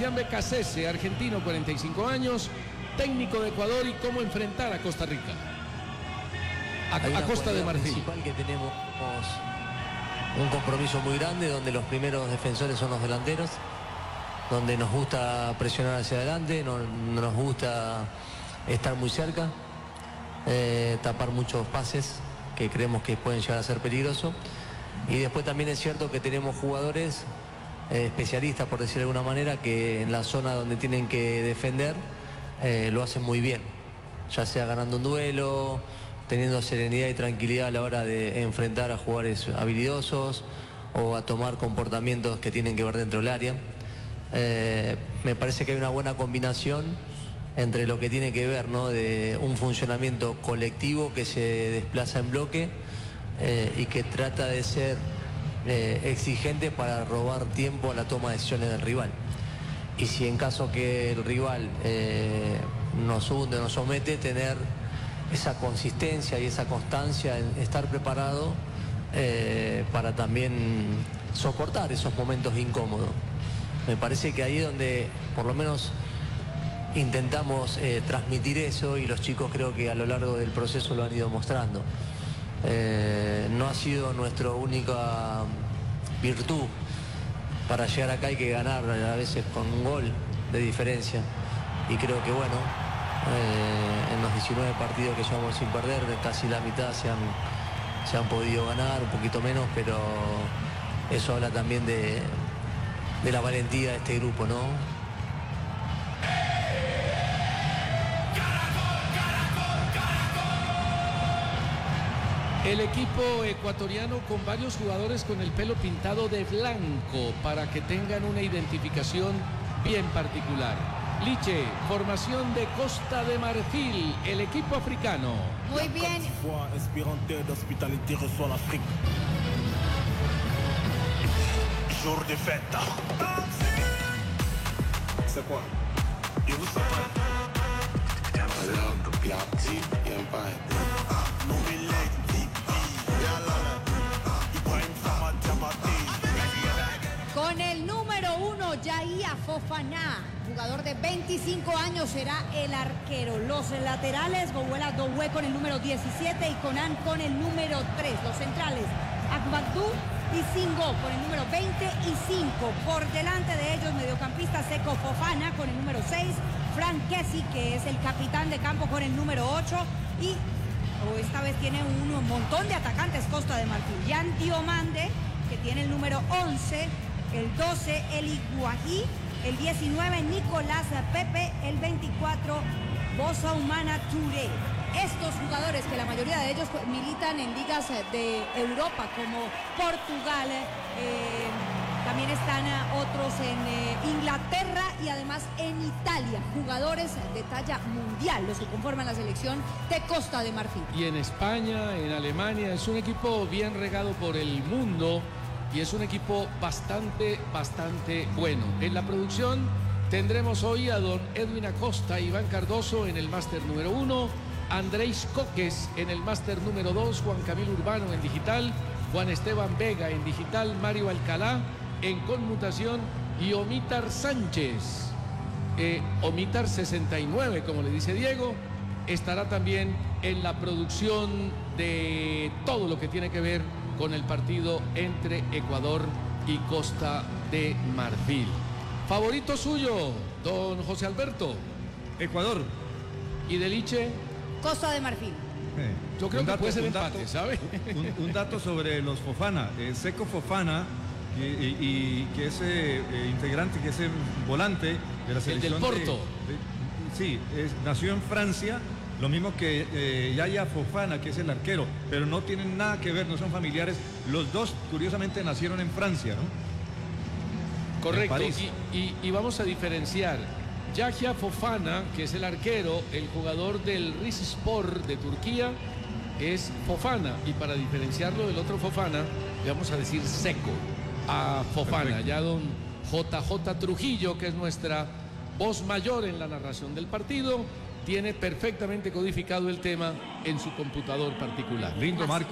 Sebastián Becasese, argentino, 45 años, técnico de Ecuador, y cómo enfrentar a Costa Rica. A Costa de Marfil. Principal que tenemos un compromiso muy grande donde los primeros defensores son los delanteros, donde nos gusta presionar hacia adelante, no nos gusta estar muy cerca, tapar muchos pases que creemos que pueden llegar a ser peligrosos. Y después también es cierto que tenemos jugadores especialistas, por decirlo de alguna manera, que en la zona donde tienen que defender lo hacen muy bien, ya sea ganando un duelo, teniendo serenidad y tranquilidad a la hora de enfrentar a jugadores habilidosos o a tomar comportamientos que tienen que ver dentro del área. Me parece que hay una buena combinación entre lo que tiene que ver, ¿no?, de un funcionamiento colectivo que se desplaza en bloque y que trata de ser exigente para robar tiempo a la toma de decisiones del rival. Y si en caso que el rival nos hunde, nos somete, tener esa consistencia y esa constancia en estar preparado para también soportar esos momentos incómodos. Me parece que ahí es donde por lo menos intentamos transmitir eso, y los chicos creo que a lo largo del proceso lo han ido mostrando. No ha sido nuestra única virtud. Para llegar acá hay que ganar a veces con un gol de diferencia, y creo que bueno, en los 19 partidos que llevamos sin perder, de casi la mitad se han podido ganar, un poquito menos, pero eso habla también de la valentía de este grupo, ¿no? El equipo ecuatoriano con varios jugadores con el pelo pintado de blanco para que tengan una identificación bien particular. Liche, formación de Costa de Marfil, el equipo africano. Muy bien. Jour de fête. C'est quoi? Et vous savez? Con el número 1, Yahia Fofana, jugador de 25 años, será el arquero. Los laterales, Gouela Doué con el número 17 y Conan con el número 3. Los centrales, Akbadou y Singo con el número 20 y 5. Por delante de ellos, mediocampista Seko Fofana con el número 6. Frank Kessie, que es el capitán de campo, con el número 8. Y esta vez tiene un montón de atacantes Costa de Marfil. Jan Diomande, que tiene el número 11. El 12, Eli Guají. El 19, Nicolás Pepe. El 24, Bosa Humana Touré. Estos jugadores, que la mayoría de ellos militan en ligas de Europa como Portugal, también están otros en Inglaterra y además en Italia, jugadores de talla mundial, los que conforman la selección de Costa de Marfil. Y en España, en Alemania, es un equipo bien regado por el mundo y es un equipo bastante bueno. En la producción tendremos hoy a don Edwin Acosta, Iván Cardoso en el máster número 1, Andrés Coques en el máster número 2, Juan Camilo Urbano en digital, Juan Esteban Vega en digital, Mario Alcalá en conmutación y Omitar Sánchez, Omitar 69, como le dice Diego, estará también en la producción de todo lo que tiene que ver con el partido entre Ecuador y Costa de Marfil. ¿Favorito suyo, don José Alberto? Ecuador. ¿Y de Liche? Costa de Marfil. Yo creo que puede ser empate, ¿sabe? Un dato sobre los Fofana. Seko Fofana, y que es integrante, que es volante de la selección. El del Porto. Sí, nació en Francia, lo mismo que Yahia Fofana, que es el arquero, pero no tienen nada que ver, no son familiares. Los dos, curiosamente, nacieron en Francia, ¿no? Correcto. Y vamos a diferenciar. Yahia Fofana, que es el arquero, el jugador del Rizespor de Turquía, es Fofana. Y para diferenciarlo del otro Fofana, le vamos a decir Seko a Fofana. Perfecto. Ya don JJ Trujillo, que es nuestra voz mayor en la narración del partido, tiene perfectamente codificado el tema en su computador particular. Lindo, Marco.